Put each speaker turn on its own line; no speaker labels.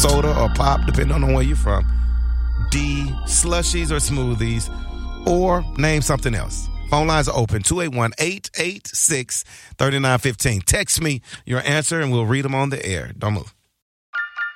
soda or pop, depending on where you're from. D, slushies or smoothies. Or name something else. Phone lines are open, 281-886-3915. Text me your answer and we'll read them on the air. Don't move.